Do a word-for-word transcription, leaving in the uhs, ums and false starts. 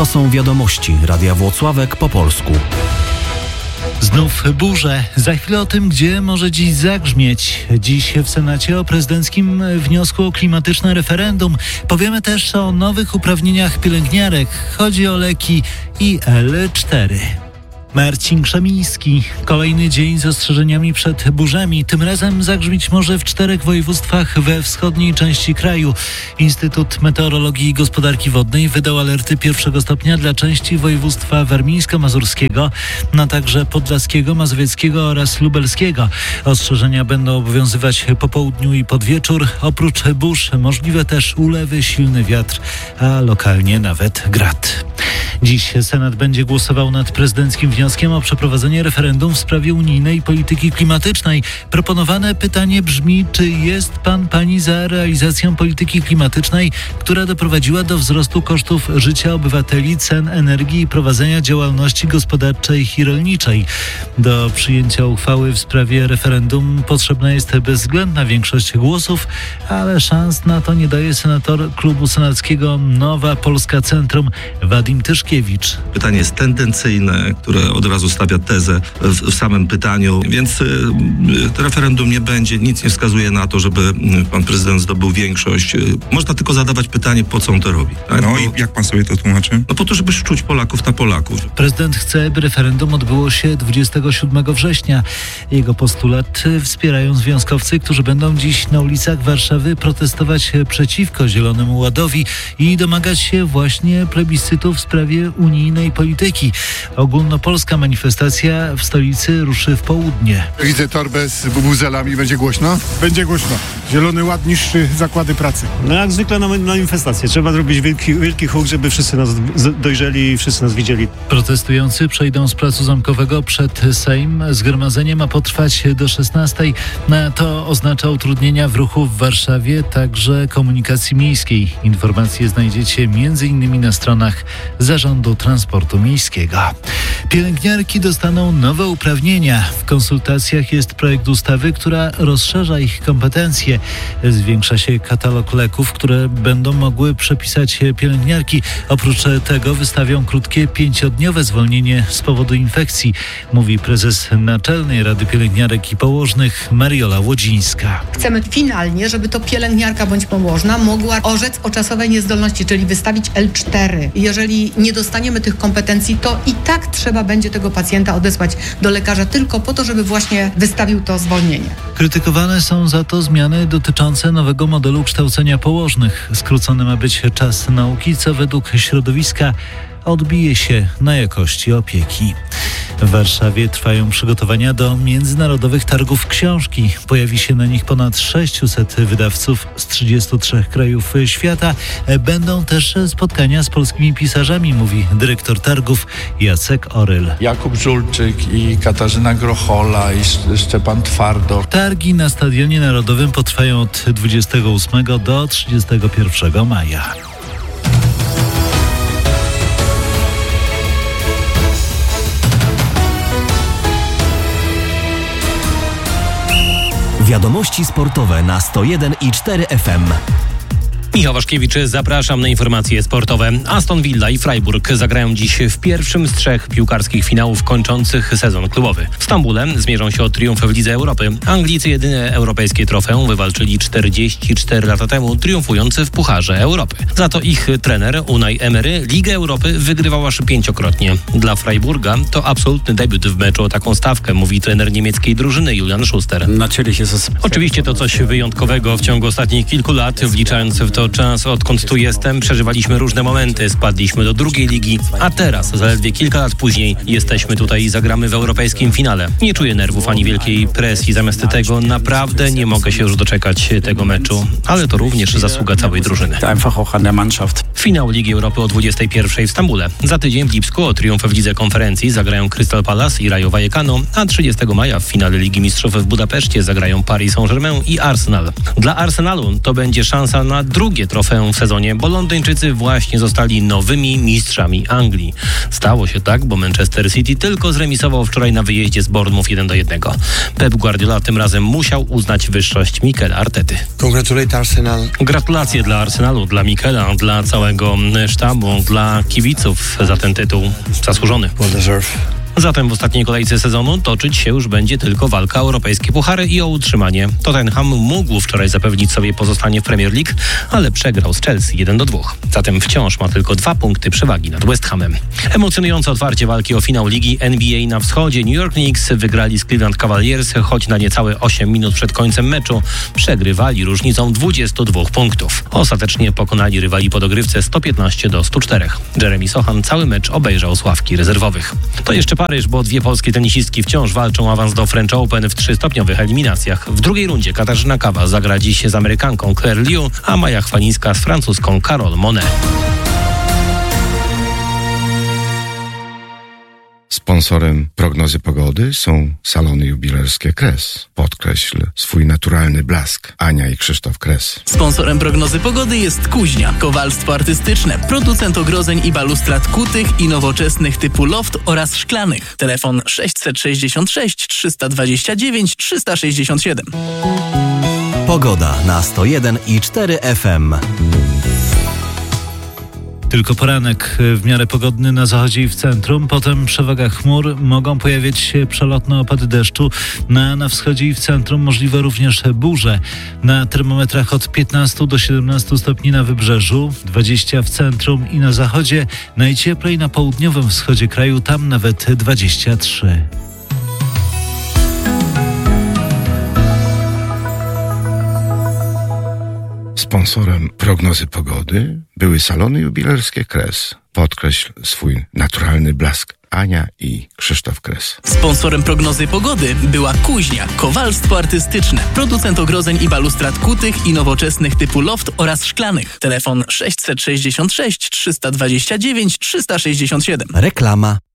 To są wiadomości Radia Włocławek po polsku. Znów burze. Za chwilę o tym, gdzie może dziś zagrzmieć. Dziś w Senacie o prezydenckim wniosku o klimatyczne referendum. Powiemy też o nowych uprawnieniach pielęgniarek. Chodzi o leki i L cztery. Marcin Krzemiński. Kolejny dzień z ostrzeżeniami przed burzami. Tym razem zagrzmieć może w czterech województwach we wschodniej części kraju. Instytut Meteorologii i Gospodarki Wodnej wydał alerty pierwszego stopnia dla części województwa warmińsko-mazurskiego, a także podlaskiego, mazowieckiego oraz lubelskiego. Ostrzeżenia będą obowiązywać po południu i pod wieczór. Oprócz burz możliwe też ulewy, silny wiatr, a lokalnie nawet grad. Dziś Senat będzie głosował nad prezydenckim wnioskiem o przeprowadzenie referendum w sprawie unijnej polityki klimatycznej. Proponowane pytanie brzmi, czy jest pan, pani za realizacją polityki klimatycznej, która doprowadziła do wzrostu kosztów życia obywateli, cen energii i prowadzenia działalności gospodarczej i rolniczej. Do przyjęcia uchwały w sprawie referendum potrzebna jest bezwzględna większość głosów, ale szans na to nie daje senator klubu senackiego Nowa Polska Centrum Wadim Tyszkiewicz. Pytanie jest tendencyjne, które od razu stawia tezę w, w samym pytaniu, więc y, y, referendum nie będzie, nic nie wskazuje na to, żeby y, pan prezydent zdobył większość. Y, można tylko zadawać pytanie, po co on to robi. Tak? No Bo, i jak pan sobie to tłumaczy? No po to, żeby szczuć Polaków na Polaków. Prezydent chce, by referendum odbyło się dwudziestego siódmego września. Jego postulat wspierają związkowcy, którzy będą dziś na ulicach Warszawy protestować przeciwko Zielonemu Ładowi i domagać się właśnie plebiscytu w sprawie unijnej polityki. Ogólnopolska manifestacja w stolicy ruszy w południe. Widzę torbę z bubuzelami. Będzie głośno? Będzie głośno. Zielony Ład niszczy zakłady pracy. No jak zwykle na manifestację. Trzeba zrobić wielki, wielki huk, żeby wszyscy nas dojrzeli i wszyscy nas widzieli. Protestujący przejdą z Placu Zamkowego przed Sejm. Zgromadzenie ma potrwać do szesnastej. To oznacza utrudnienia w ruchu w Warszawie, także komunikacji miejskiej. Informacje znajdziecie między innymi na stronach Zarządu Transportu Miejskiego. Pielęgniarki dostaną nowe uprawnienia. W konsultacjach jest projekt ustawy, która rozszerza ich kompetencje. Zwiększa się katalog leków, które będą mogły przepisać pielęgniarki. Oprócz tego wystawią krótkie pięciodniowe zwolnienie z powodu infekcji, mówi prezes Naczelnej Rady Pielęgniarek i Położnych Mariola Łodzińska. Chcemy finalnie, żeby to pielęgniarka bądź położna mogła orzec o czasowej niezdolności, czyli wystawić L cztery. Jeżeli nie dostaniemy tych kompetencji, to i tak trzeba będzie tego pacjenta odesłać do lekarza tylko po to, żeby właśnie wystawił to zwolnienie. Krytykowane są za to zmiany dotyczące nowego modelu kształcenia położnych. Skrócony ma być czas nauki, co według środowiska odbije się na jakości opieki. W Warszawie trwają przygotowania do międzynarodowych targów książki. Pojawi się na nich ponad sześciuset wydawców z trzydziestu trzech krajów świata. Będą też spotkania z polskimi pisarzami, mówi dyrektor targów Jacek Oryl. Jakub Żulczyk i Katarzyna Grochola i Szczepan Twardor. Targi na Stadionie Narodowym potrwają od dwudziestego ósmego do trzydziestego pierwszego maja. Wiadomości sportowe na sto jeden i cztery F M. Michał Waszkiewicz, zapraszam na informacje sportowe. Aston Villa i Freiburg zagrają dziś w pierwszym z trzech piłkarskich finałów kończących sezon klubowy. W Stambule zmierzą się o triumf w Lidze Europy. Anglicy jedyne europejskie trofeum wywalczyli czterdzieści cztery lata temu, triumfując w Pucharze Europy. Za to ich trener Unai Emery Ligę Europy wygrywał aż pięciokrotnie. Dla Freiburga to absolutny debiut w meczu o taką stawkę, mówi trener niemieckiej drużyny Julian Schuster. Oczywiście to coś wyjątkowego. W ciągu ostatnich kilku lat, wliczając w to czas, odkąd tu jestem, przeżywaliśmy różne momenty, spadliśmy do drugiej ligi, a teraz, zaledwie kilka lat później, jesteśmy tutaj i zagramy w europejskim finale. Nie czuję nerwów ani wielkiej presji, zamiast tego naprawdę nie mogę się już doczekać tego meczu, ale to również zasługa całej drużyny. Finał Ligi Europy o dwudziestej pierwszej w Stambule. Za tydzień w Lipsku o triumf w Lidze Konferencji zagrają Crystal Palace i Rayo Vallecano, a trzydziestego maja w finale Ligi Mistrzów w Budapeszcie zagrają Paris Saint-Germain i Arsenal. Dla Arsenalu to będzie szansa na drugi drugie trofeum w sezonie, bo Londyńczycy właśnie zostali nowymi mistrzami Anglii. Stało się tak, bo Manchester City tylko zremisował wczoraj na wyjeździe z Bournemouth jeden do jednego. Pep Guardiola tym razem musiał uznać wyższość Mikela Artety. Congratulate Arsenal. Gratulacje dla Arsenalu, dla Mikela, dla całego sztabu, dla kibiców za ten tytuł zasłużony. Well deserved. Zatem w ostatniej kolejce sezonu toczyć się już będzie tylko walka o europejskie puchary i o utrzymanie. Tottenham mógł wczoraj zapewnić sobie pozostanie w Premier League, ale przegrał z Chelsea jeden do dwóch. Zatem wciąż ma tylko dwa punkty przewagi nad West Hamem. Emocjonujące otwarcie walki o finał ligi N B A na wschodzie. New York Knicks wygrali z Cleveland Cavaliers, choć na niecałe osiem minut przed końcem meczu przegrywali różnicą dwudziestu dwóch punktów. Ostatecznie pokonali rywali po dogrywce sto piętnaście do stu czterech. Jeremy Sochan cały mecz obejrzał z ławki rezerwowych. To jeszcze Paryż, bo dwie polskie tenisistki wciąż walczą o awans do French Open w trzystopniowych eliminacjach. W drugiej rundzie Katarzyna Kawa zagra dziś z Amerykanką Claire Liu, a Maja Chwalińska z francuską Carole Monet. Sponsorem prognozy pogody są salony jubilerskie Kres. Podkreśl swój naturalny blask. Ania i Krzysztof Kres. Sponsorem prognozy pogody jest Kuźnia, kowalstwo artystyczne, producent ogrodzeń i balustrad kutych i nowoczesnych typu loft oraz szklanych. Telefon sześćset sześćdziesiąt sześć trzysta dwadzieścia dziewięć trzysta sześćdziesiąt siedem. Pogoda na sto jeden i cztery F M. Tylko poranek w miarę pogodny na zachodzie i w centrum. Potem przewaga chmur. Mogą pojawiać się przelotne opady deszczu. Na, na wschodzie i w centrum możliwe również burze. Na termometrach od piętnastu do siedemnastu stopni na wybrzeżu, dwadzieścia w centrum i na zachodzie. Najcieplej na południowym wschodzie kraju, tam nawet dwadzieścia trzy. Sponsorem prognozy pogody były salony jubilerskie Kres. Podkreśl swój naturalny blask. Ania i Krzysztof Kres. Sponsorem prognozy pogody była Kuźnia, kowalstwo artystyczne, producent ogrodzeń i balustrad kutych i nowoczesnych typu loft oraz szklanych. Telefon sześćset sześćdziesiąt sześć trzysta dwadzieścia dziewięć trzysta sześćdziesiąt siedem. Reklama.